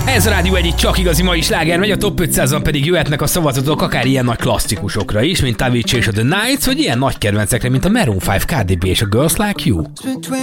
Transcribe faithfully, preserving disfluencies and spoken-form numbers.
Ez a Rádió egyik csak igazi mai sláger megy, a top ötszázan pedig jöhetnek a szavazatok akár ilyen nagy klasszikusokra is, mint Avicii és a The Nights, vagy ilyen nagy kedvencekre, mint a Maroon öt, Cardi B és a Girls Like You.